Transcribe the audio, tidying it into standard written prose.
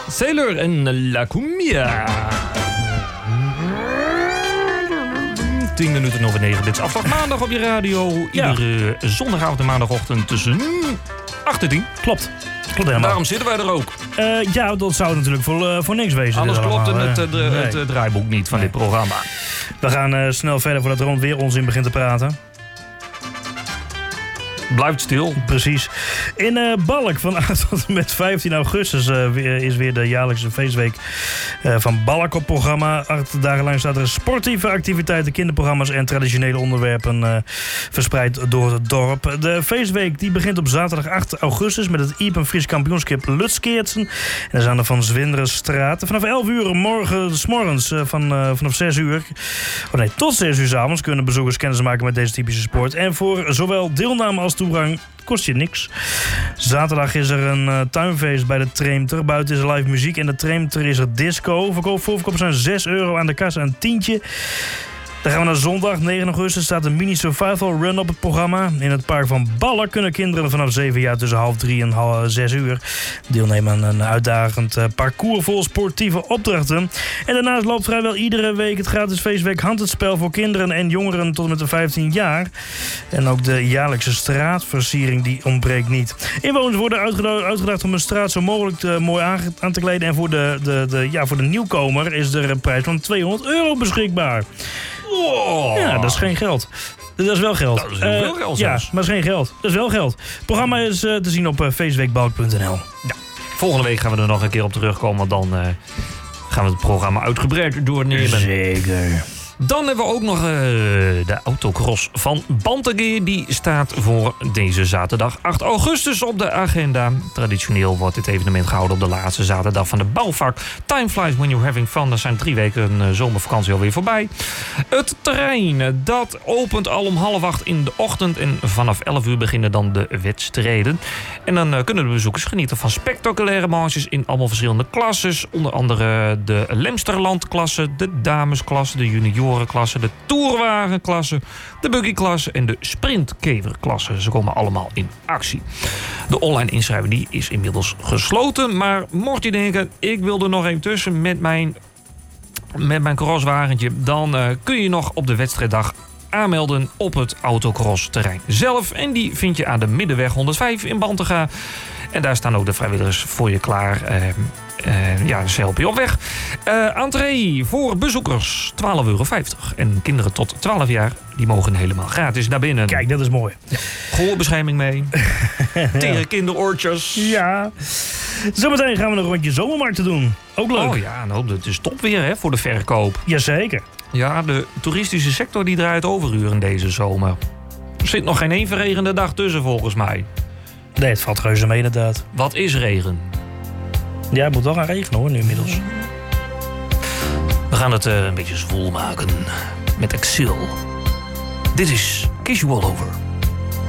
Sailor en La Cumbia. 10 minuten over 9. Dit is Afslag Maandag op je radio. Iedere zondagavond en maandagochtend tussen 8 en 10. Klopt helemaal. Daarom zitten wij er ook. Ja, dat zou natuurlijk voor niks wezen. Anders klopt het draaiboek niet van dit programma. We gaan snel verder voordat Ron weer onzin begint te praten. Blijft stil. Precies. In Balk van 8 tot en met 15 augustus is weer de jaarlijkse feestweek van Balk op programma. 8 dagen lang staat er sportieve activiteiten, kinderprogramma's en traditionele onderwerpen verspreid door het dorp. De feestweek die begint op zaterdag 8 augustus met het Iepen Fries kampioenschap Lutskeertsen. En dat is aan de Van Zwinderenstraat. Vanaf 11 uur morgens vanaf 6 uur. Tot 6 uur 's avonds kunnen bezoekers kennis maken met deze typische sport. En voor zowel deelname als toegang kost je niks. Zaterdag is er een tuinfeest bij de Treemter. Buiten is er live muziek. En de Treemter is er disco. Voorverkoop zijn €6 aan de kassa, een tientje. Dan gaan we naar zondag, 9 augustus, staat een mini survival run op het programma. In het park van Balk kunnen kinderen vanaf 7 jaar tussen 2:30 en 6 uur deelnemen aan een uitdagend parcours vol sportieve opdrachten. En daarnaast loopt vrijwel iedere week het gratis feestweek Handspel voor kinderen en jongeren tot en met de 15 jaar. En ook de jaarlijkse straatversiering die ontbreekt niet. Inwoners worden uitgedaagd om hun straat zo mogelijk mooi aan te kleden. En voor de nieuwkomer is er een prijs van €200 beschikbaar. Wow. Ja, dat is geen geld. Dat is wel geld. Dat is heel veel geld ja, zelfs. maar dat is geen geld. Dat is wel geld. Het programma is te zien op feestweekbalk.nl. Ja. Volgende week gaan we er nog een keer op terugkomen. Want dan gaan we het programma uitgebreid doornemen. Zeker. Dan hebben we ook nog de autocross van Bantegeer. Die staat voor deze zaterdag 8 augustus op de agenda. Traditioneel wordt dit evenement gehouden op de laatste zaterdag van de bouwvak. Time flies when you're having fun. Er zijn 3 weken zomervakantie alweer voorbij. Het terrein, dat opent al om 7:30 in de ochtend. En vanaf 11 uur beginnen dan de wedstrijden. En dan kunnen de bezoekers genieten van spectaculaire manches in allemaal verschillende klasses. Onder andere de Lemsterland-klasse, de damesklasse, de juniorenklasse, de tourwagenklasse, de buggyklasse en de sprintkeverklasse. Ze komen allemaal in actie. De online inschrijving die is inmiddels gesloten. Maar mocht je denken, ik wil er nog even tussen met mijn crosswagentje, dan kun je nog op de wedstrijddag aanmelden op het autocross-terrein zelf. En die vind je aan de Middenweg 105 in Bantega. En daar staan ook de vrijwilligers voor je klaar. Ze helpen je op weg. Entree voor bezoekers €12,50. En kinderen tot 12 jaar die mogen helemaal gratis naar binnen. Kijk, dat is mooi. Gehoorbescherming mee. Tegen kinderoortjes. Ja. Zometeen gaan we een rondje zomermarkten doen. Ook leuk. Oh ja, nou, dat is top weer hè, voor de verkoop. Jazeker. Ja, de toeristische sector die draait overuren deze zomer. Er zit nog geen één verregende dag tussen volgens mij. Nee, het valt reuze mee inderdaad. Wat is regen? Ja, het moet wel gaan regenen hoor, nu inmiddels. We gaan het een beetje zwoel maken met Exil. Dit is Kiss You All Over.